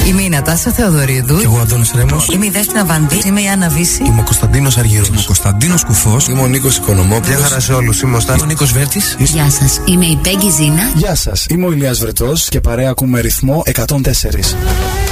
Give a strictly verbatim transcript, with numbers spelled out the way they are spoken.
Είμαι η Νατάσα Θεοδωρίδου. Και εγώ Αντώνης Ρέμος. Είμαι η Δέσποινα Βανδύ. Είμαι η Άννα Βύση. Είμαι ο Κωνσταντίνος Αργυρός. Είμαι ο Κωνσταντίνος Κουφός. Είμαι ο Νίκος Οικονομόπουλος. Γεια χαρά σε όλους. Είμαι ο Στάνης. Είμαι ο Νίκος Βέρτης. Γεια σας. Είμαι η Πέγγι Ζήνα. Γεια σας. Είμαι ο Ηλίας Βρετός και παρέα ακούμε ρυθμό εκατόν τέσσερα.